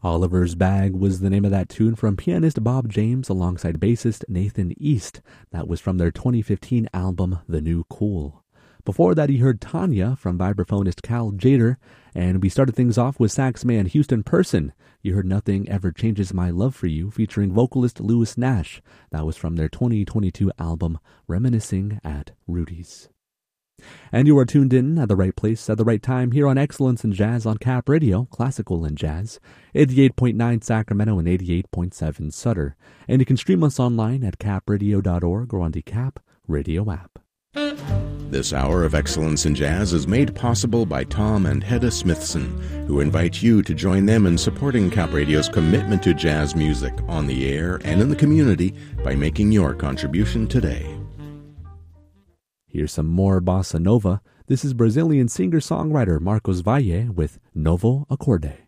Oliver's Bag was the name of that tune from pianist Bob James alongside bassist Nathan East. That was from their 2015 album, The New Cool. Before that, you heard Tanya from vibraphonist Cal Jader, and we started things off with sax man Houston Person. You heard Nothing Ever Changes My Love for You, featuring vocalist Lewis Nash. That was from their 2022 album, Reminiscing at Rudy's. And you are tuned in at the right place at the right time here on Excellence in Jazz on Cap Radio, classical and jazz, 88.9 Sacramento and 88.7 Sutter. And you can stream us online at capradio.org or on the Cap Radio app. This hour of Excellence in Jazz is made possible by Tom and Hedda Smithson, who invite you to join them in supporting Cap Radio's commitment to jazz music on the air and in the community by making your contribution today. Here's some more bossa nova. This is Brazilian singer-songwriter Marcos Valle with Novo Acorde.